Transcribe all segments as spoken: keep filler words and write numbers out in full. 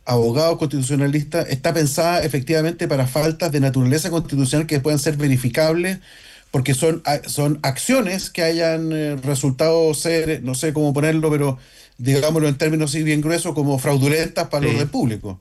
abogados constitucionalistas, está pensada efectivamente para faltas de naturaleza constitucional que puedan ser verificables, porque son, a- son acciones que hayan eh, resultado ser, no sé cómo ponerlo, pero digámoslo en términos así bien gruesos, como fraudulentas para el Sí. orden público.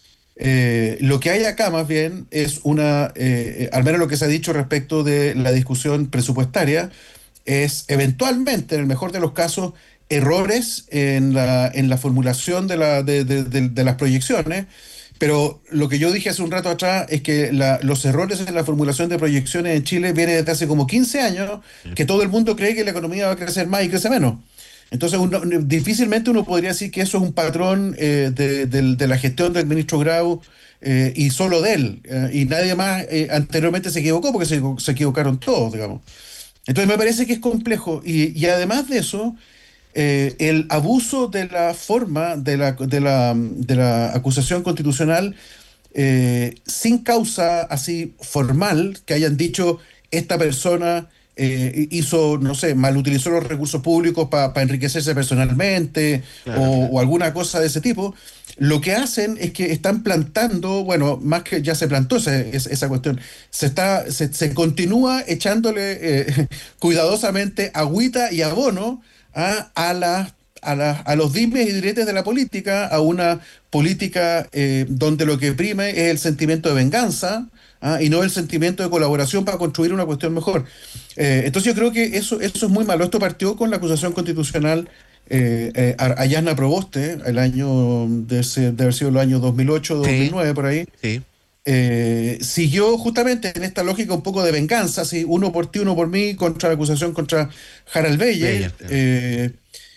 Eh, lo que hay acá más bien es una, eh, eh, al menos lo que se ha dicho respecto de la discusión presupuestaria, es eventualmente, en el mejor de los casos, errores en la, en la formulación de, la, de, de- de- de las proyecciones, pero lo que yo dije hace un rato atrás es que la- los errores en la formulación de proyecciones en Chile vienen desde hace como quince años, que todo el mundo cree que la economía va a crecer más y crece menos. Entonces, uno- difícilmente uno podría decir que eso es un patrón eh, de, del- de la gestión del ministro Grau eh, y solo de él. Eh, y nadie más eh, anteriormente se equivocó porque se, se equivocaron todos, digamos. Entonces, me parece que es complejo. Y, y además de eso, eh, el abuso de la forma de la, de la, de la acusación constitucional eh, sin causa así formal, que hayan dicho esta persona eh, hizo, no sé, malutilizó los recursos públicos para enriquecerse personalmente Claro. o, o alguna cosa de ese tipo, lo que hacen es que están plantando, bueno, más que ya se plantó esa, esa- esa cuestión, se está, se, se continúa echándole eh, cuidadosamente agüita y abono a, a las a, la- a los dimes y diretes de la política, a una política eh, donde lo que prime es el sentimiento de venganza, ¿ah? Y no el sentimiento de colaboración para construir una cuestión mejor. Eh, entonces yo creo que eso, eso es muy malo. Esto partió con la acusación constitucional eh, eh, a, a Yasna Proboste, el año de, ese- de haber sido los años dos mil ocho, Sí, dos mil nueve, por ahí. sí. Eh, siguió justamente en esta lógica un poco de venganza, así, uno por ti, uno por mí, contra la acusación contra Harald Beyer, Beyer. claro. eh,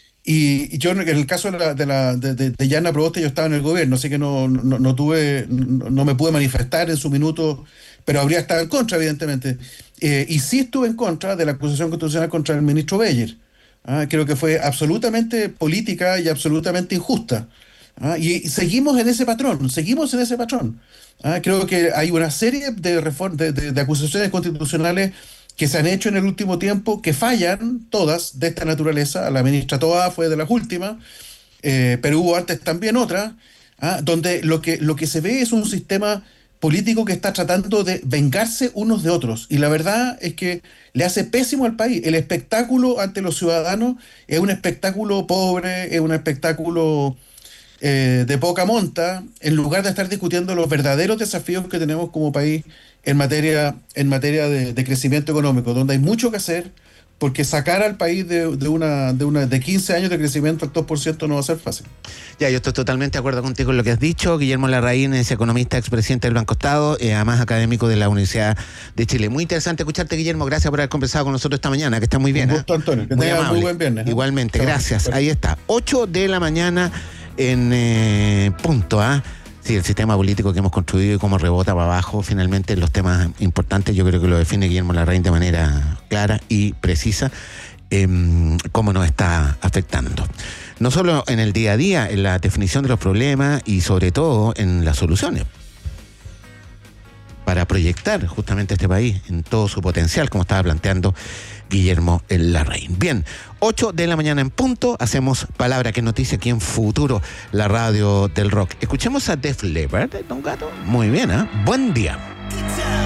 y y yo en el caso de, la, de, la, de, de, de Yana Proboste yo estaba en el gobierno, así que no, no, no tuve, no, no me pude manifestar en su minuto, pero habría estado en contra, evidentemente. Eh, y sí estuve en contra de la acusación constitucional contra el ministro Beyer. Ah, creo que fue absolutamente política y absolutamente injusta. Ah, y, y seguimos en ese patrón, seguimos en ese patrón. Ah, creo que hay una serie de, reform- de, de- de acusaciones constitucionales que se han hecho en el último tiempo que fallan, todas de esta naturaleza. La ministra Toa fue de las últimas, eh, pero hubo antes también otras, ah, donde lo que, lo que se ve es un sistema político que está tratando de vengarse unos de otros. Y la verdad es que le hace pésimo al país. El espectáculo ante los ciudadanos es un espectáculo pobre, es un espectáculo eh, de poca monta, en lugar de estar discutiendo los verdaderos desafíos que tenemos como país en materia, en materia de, de crecimiento económico, donde hay mucho que hacer, porque sacar al país de, de una, de una de quince años de crecimiento al dos por ciento no va a ser fácil. Ya, yo estoy totalmente de acuerdo contigo en lo que has dicho. Guillermo Larraín es economista, expresidente del Banco Estado, eh, además académico de la Universidad de Chile. Muy interesante escucharte, Guillermo. Gracias por haber conversado con nosotros esta mañana, que está muy bien. Un ¿eh? gusto, Antonio. Que Muy tenga muy amable. buen viernes. ¿eh? Igualmente, Chao. gracias. Bueno. Ahí está. ocho de la mañana en eh, punto. ¿ah? Sí, el sistema político que hemos construido y cómo rebota para abajo, finalmente los temas importantes, yo creo que lo define Guillermo Larraín de manera clara y precisa. Eh, cómo nos está afectando. No solo en el día a día, en la definición de los problemas y sobre todo en las soluciones. Para proyectar justamente este país en todo su potencial, como estaba planteando Guillermo Larraín. Bien, ocho de la mañana en punto, hacemos Palabra que Noticia aquí en Futuro, la radio del rock. Escuchemos a Def Leppard, Don Gato. Muy bien, ¿eh? Buen día.